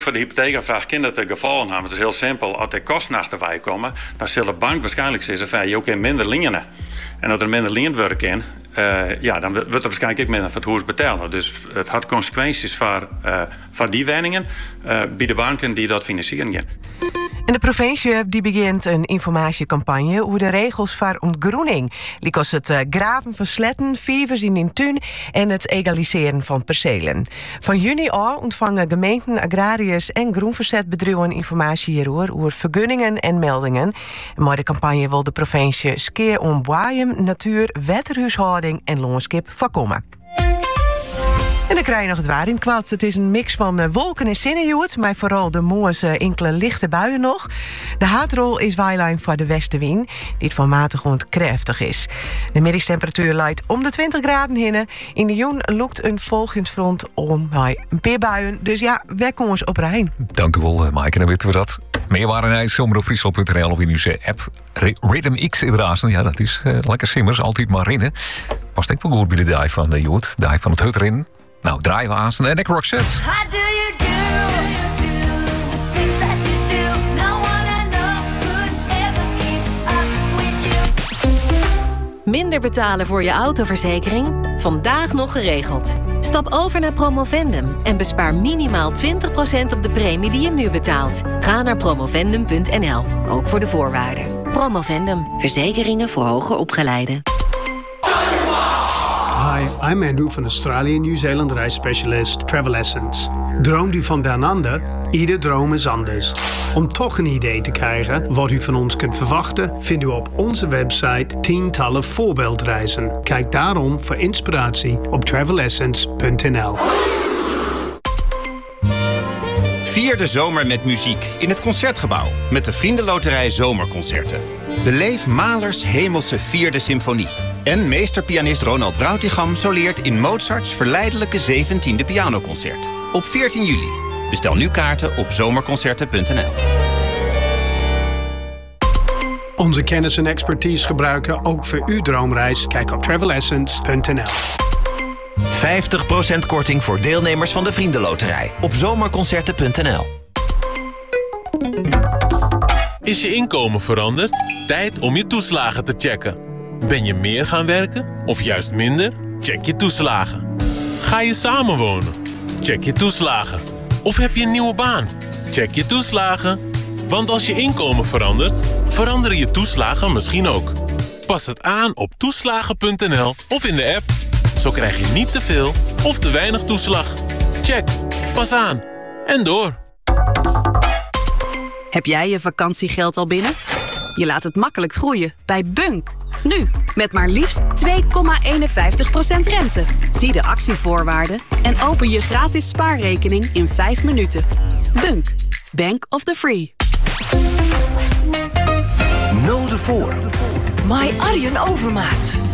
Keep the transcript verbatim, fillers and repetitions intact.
Voor de hypotheekaanvraag kan dat de gevolgen hebben. Het is heel simpel. Als er kosten achterbij komen, dan zal de bank waarschijnlijk zeggen van je ook in minder lenen. En als er minder leend worden kan, uh, ja, dan wordt er waarschijnlijk ook minder voor het huis betalen. Dus het had consequenties voor, uh, voor die woningen uh, bij de banken die dat financieren gaan. En de provincie die begint een informatiecampagne over de regels voor ontgroening. Likos het uh, graven van sletten, vivers in de tuin en het egaliseren van percelen. Van juni al ontvangen gemeenten, agrariërs en groenverzetbedrijven informatie hierover over vergunningen en meldingen. En met de campagne wil de provincie skeer om boaiem, natuur, wetterhuishouding en landschap voorkomen. En dan krijg je nog het waar in kwad. Het is een mix van uh, wolken en zinnenjoet, maar vooral de mooie uh, enkele lichte buien nog. De haatrol is waailijn voor de westenwind, die het van matig rond krachtig is. De middagtemperatuur leidt om de twintig graden hinnen. In de joen loopt een volgingsfront om nou, een paar buien. Dus ja, weg kom eens op Rijn. Dank u wel, Maaike. Dan weten we dat. Meer waren zomer op friesland punt n l of in uw app. Rhythm X in Razen. Ja, dat is uh, lekker simmers. Altijd maar rennen. Past ook wel goed bij de dive van de joet. Dive van het hutrennen. Nou, draaien we aan en ik Roxette. Minder betalen voor je autoverzekering? Vandaag nog geregeld. Stap over naar Promovendum en bespaar minimaal twintig procent op de premie die je nu betaalt. Ga naar promovendum punt n l, ook voor de voorwaarden. Promovendum, verzekeringen voor hoger opgeleiden. Hi, I'm Andrew van Australië en Nieuw-Zeeland reisspecialist Travel Essence. Droomt u van down under? Ieder droom is anders. Om toch een idee te krijgen wat u van ons kunt verwachten, vindt u op onze website tientallen voorbeeldreizen. Kijk daarom voor inspiratie op travel essence punt n l. Vier de zomer met muziek in het Concertgebouw met de Vriendenloterij Zomerconcerten. Beleef Mahlers Hemelse Vierde Symfonie. En meesterpianist Ronald Brautigam soleert in Mozarts verleidelijke zeventiende pianoconcert. Op veertien juli. Bestel nu kaarten op zomerconcerten punt n l. Onze kennis en expertise gebruiken ook voor uw droomreis. Kijk op travel essence punt n l. vijftig procent korting voor deelnemers van de Vriendenloterij op zomerconcerten punt n l. Is je inkomen veranderd? Tijd om je toeslagen te checken. Ben je meer gaan werken of juist minder? Check je toeslagen. Ga je samenwonen? Check je toeslagen. Of heb je een nieuwe baan? Check je toeslagen. Want als je inkomen verandert, veranderen je toeslagen misschien ook. Pas het aan op toeslagen punt n l of in de app. Zo krijg je niet te veel of te weinig toeslag. Check. Pas aan. En door. Heb jij je vakantiegeld al binnen? Je laat het makkelijk groeien bij Bunk. Nu, met maar liefst twee komma eenenvijftig procent rente. Zie de actievoorwaarden en open je gratis spaarrekening in vijf minuten. Bunk. Bank of the Free. Node voor. My Arjen Overmaat.